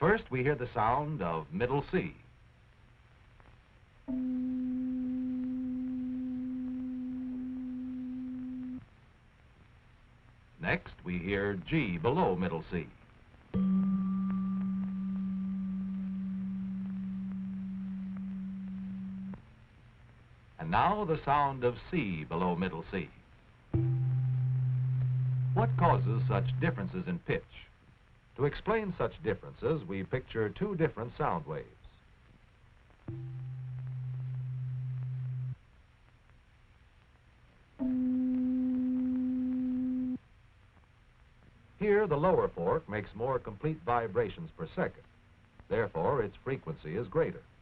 First, we hear the sound of middle C. Next, we hear G below middle C. And now the sound of C below middle C. What causes such differences in pitch? To explain such differences, we picture two different sound waves. Here, the lower fork makes more complete vibrations per second. Therefore, its frequency is greater.